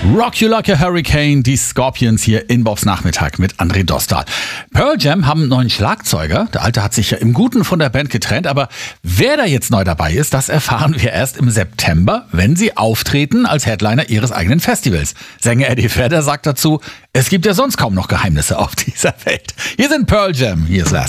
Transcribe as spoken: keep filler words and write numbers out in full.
Rock You Like a Hurricane, die Scorpions hier in Bobs Nachmittag mit André Dostal. Pearl Jam haben einen neuen Schlagzeuger. Der Alte hat sich ja im Guten von der Band getrennt, aber wer da jetzt neu dabei ist, das erfahren wir erst im September, wenn sie auftreten als Headliner ihres eigenen Festivals. Sänger Eddie Vedder sagt dazu, es gibt ja sonst kaum noch Geheimnisse auf dieser Welt. Hier sind Pearl Jam, hier ist Last